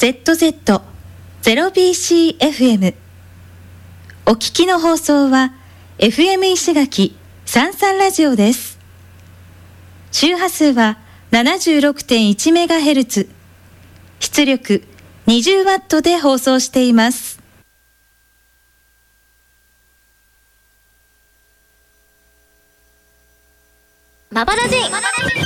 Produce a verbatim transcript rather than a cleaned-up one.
ゼットゼットゼロビーシーエフエム。 お聞きの放送は エフエム 石垣さんさんラジオです。周波数は ななじゅうろくてんいちメガヘルツ、出力にじゅうワットで放送しています。 まばらじ